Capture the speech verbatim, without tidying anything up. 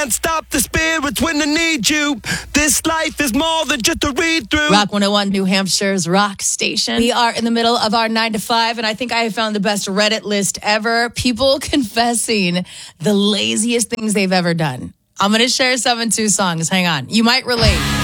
can't stop the spirits when I need you. This life is more than just a read through. Rock one oh one, New Hampshire's rock station. We are in the middle of our nine to five, and I think I have found the best Reddit list ever. People confessing the laziest things they've ever done. I'm going to share some in two songs. Hang on. You might relate.